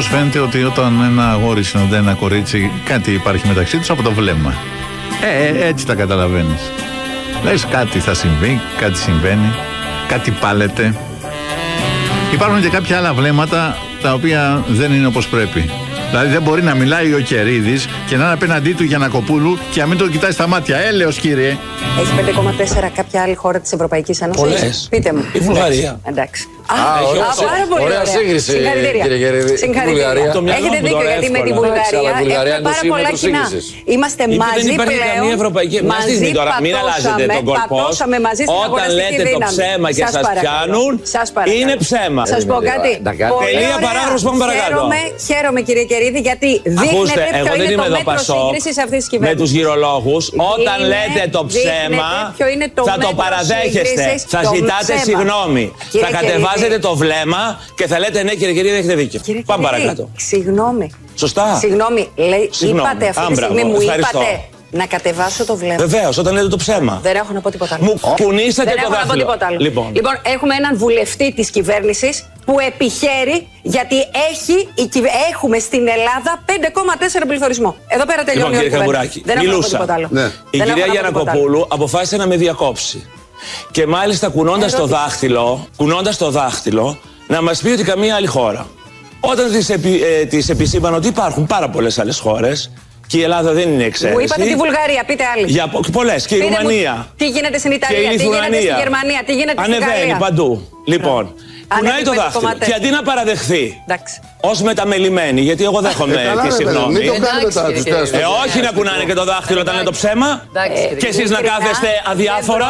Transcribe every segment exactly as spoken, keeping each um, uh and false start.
Συνεχώς φαίνεται ότι όταν ένα αγόρι συναντά ένα κορίτσι, κάτι υπάρχει μεταξύ τους από το βλέμμα. Ε, ε, έτσι τα καταλαβαίνεις. Λες κάτι θα συμβεί, κάτι συμβαίνει, κάτι πάλεται. Υπάρχουν και κάποια άλλα βλέμματα τα οποία δεν είναι όπως πρέπει. Δηλαδή δεν μπορεί να μιλάει ο Κερίδης και να είναι απέναντί του Γιαννακοπούλου και να μην τον κοιτάει στα μάτια. Έλεος κύριε. Έχει πέντε κόμμα τέσσερα κάποια άλλη χώρα της Ευρωπαϊκής Ένωσης? Πολλές. Πείτε μου. Η Βουλγαρία. Εντάξει. Α, ωραία, α, πάρα πολύ ωραία σύγκριση, κύριε Γερίδη. Συγχαρητήρια. Έχετε δίκιο, γιατί με τη Βουλγαρία έχουμε πάρα πολλά κοινά. Είμαστε μαζί πλέον. Μαζί πατώσαμε, πατώσαμε μαζί στην αγοραστική δύναμη. Όταν λέτε το ψέμα και σας πιάνουν, είναι ψέμα. Σας πω κάτι. Τελεία, παράγραφος, πάμε παρακάτω. Χαίρομαι κύριε Κερίδη, γιατί δείχνετε ποιο είναι το μέτρο σύγκρισης αυτής της κυβέρνησης. Με τους γυρολόγους, όταν λέτε το ψέμα, θα το παραδέχεστε. Θα ζητάτε συγγνώμη. Θα κατεβάζετε το βλέμμα και θα λέτε ναι κύριε Κερίδη, έχετε δίκιο. Κύριε Πάμε Κερίδη, παρακάτω. Συγγνώμη. Σωστά. Συγγνώμη, λέει, Συγγνώμη. είπατε αυτή τη Άμπραβο, στιγμή, μου ευχαριστώ. είπατε να κατεβάσω το βλέμμα. Βεβαίως, όταν λέτε το ψέμα. Δεν έχω να πω τίποτα άλλο. Μου κουνήσατε Δεν το έχω να πω δάχτυλο. τίποτα άλλο. Λοιπόν. λοιπόν, έχουμε έναν βουλευτή της κυβέρνησης που επιχαίρει, γιατί έχει, η κυβε- έχουμε στην Ελλάδα πέντε κόμμα τέσσερα πληθωρισμό. Εδώ πέρα τελειώνει Λοιπόν, η κύριε κουβέντα. Καγκουράκη, Δεν έχω να πω μιλούσα. τίποτα άλλο. Ναι. Η Δεν κυρία έχω να πω τίποτα Γιαννακοπούλου αποφάσισε να με διακόψει. Και μάλιστα κουνώντας το δάχτυλο, κουνώντας το δάχτυλο, να μας πει ότι καμία άλλη χώρα. Όταν της, επι, ε, της επισήμανε ότι υπάρχουν πάρα πολλές άλλες χώρες και η Ελλάδα δεν είναι εξαίρεση. Μου είπατε τη Βουλγαρία, πείτε άλλη. Για πολλές. Και η Πείτε Ρουμανία. Μου, τι γίνεται στην Και Ιταλία, η τι γίνεται Λιθουανία. στη Γερμανία, τι γίνεται στην Γαλλία. Ανεβαίνει παντού. Λοιπόν, κουνάει το δάχτυλο. Και αντί να παραδεχθεί ως μεταμελημένη, γιατί εγώ δέχομαι τη συγγνώμη. Μην το κάνετε τώρα τους τέσσερις. Ε, όχι να κουνάνε και το δάχτυλο όταν είναι το ψέμα. Και εσείς να κάθεστε αδιάφορα.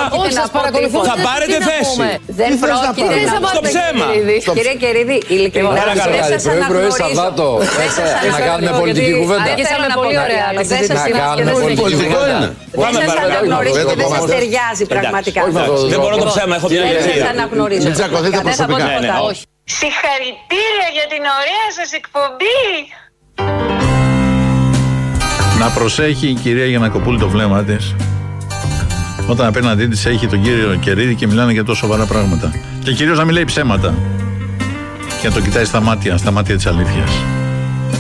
Θα πάρετε θέση. Δεν πρόκειται να πω Στο ψέμα. Κύριε Κερίδη, ειλικρινά δεν σας αναγνωρίζω. Να κάνουμε πολιτική κουβέντα. Θέλω να πω κάτι άλλο. Δεν σας κάνουμε πολιτική κουβέντα. Δεν σας αναγνωρίζω και δεν σας ταιριάζει πραγματικά. Δεν μπορώ το ψέμα, έχω μια Δεν σας ελευθερία. αναγνωρίζω. Μην τσακωθείτε προσωπικά. Ναι, ναι. Συγχαρητήρια για την ωραία σας εκπομπή. Να προσέχει η κυρία Γιαννακοπούλου το βλέμμα της όταν απέναντί της έχει τον κύριο Κερίδη και μιλάνε για τόσο σοβαρά πράγματα. Και κυρίως να μην λέει ψέματα και να το κοιτάει στα μάτια, στα μάτια της αλήθειας.